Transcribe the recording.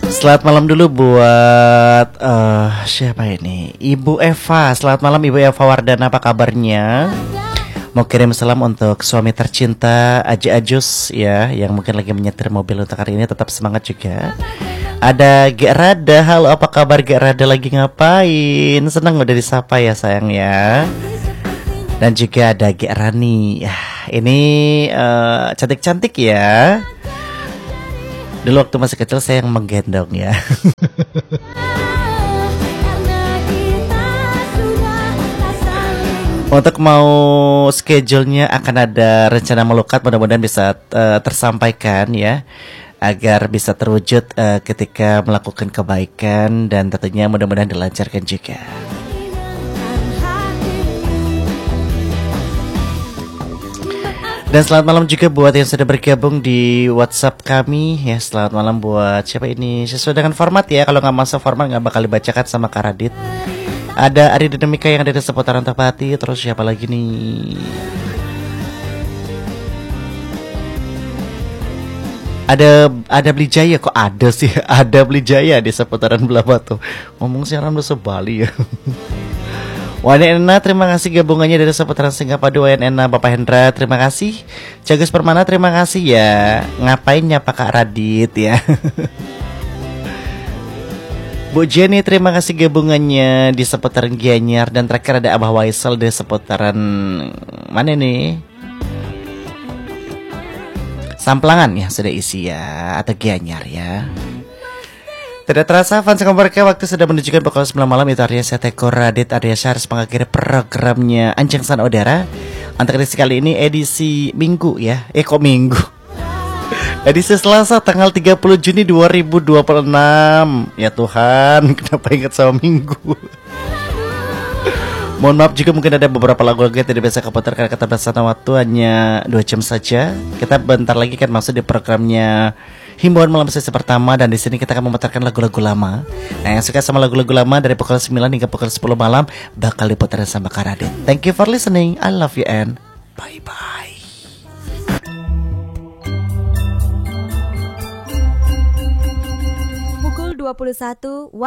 Selamat malam dulu buat siapa ini? Ibu Eva. Selamat malam Ibu Eva Wardana, apa kabarnya? Mau kirim salam untuk suami tercinta Aji Ajus ya, yang mungkin lagi menyetir mobil untuk hari ini. Tetap semangat juga. Ada Gek Rada. Halo, apa kabar Gek Rada, lagi ngapain? Senang udah disapa ya sayang ya. Dan juga ada Gek Rani. Ya, ini cantik-cantik ya. Dulu waktu masih kecil saya yang menggendong ya. Untuk mau schedule-nya akan ada rencana melukat, mudah-mudahan bisa tersampaikan ya, agar bisa terwujud ketika melakukan kebaikan, dan tentunya mudah-mudahan dilancarkan juga. Dan selamat malam juga buat yang sudah bergabung di WhatsApp kami ya. Selamat malam buat siapa ini? Sesuai dengan format ya. Kalau nggak masuk format nggak bakal dibacakan sama Kak Radit. Ada Ari Dinamika yang ada di seputaran Tepati. Terus siapa lagi nih? Ada Belijaya, kok ada sih? Ada Belijaya di seputaran Belabatu. Ngomong siaran bahasa Bali ya. WNNA, terima kasih gabungannya dari seputaran Singapura. WNNA Bapak Hendra, terima kasih. Jagus Permana, terima kasih ya. Ngapain nyapa Kak Radit ya. Bu Jenny, terima kasih gabungannya di seputaran Gianyar. Dan terakhir ada Abah Waisel di seputaran mana nih? Samplangan ya, sudah isi ya, atau Gianyar ya. Tidak terasa fans kompornya, waktu sudah menunjukkan pukul 9 malam. Itu artinya saya Teko Radit Arya Syahris mengakhiri programnya Anjing San Udara untuk edisi kali ini, edisi Minggu ya. Kok Minggu? Edisi Selasa tanggal 30 Juni 2026. Ya Tuhan, kenapa ingat sama Minggu? Mohon maaf jika mungkin ada beberapa lagu-lagu yang tidak bisa keputar karena keterbatasan waktu hanya 2 jam saja. Kita bentar lagi kan masuk di programnya Himbauan Malam sesi pertama, dan di sini kita akan memutarkan lagu-lagu lama. Nah, yang suka sama lagu-lagu lama dari pukul 9 hingga pukul 10 malam bakal diputarkan sama Kak Radit. Thank you for listening. I love you and bye-bye. Pukul 21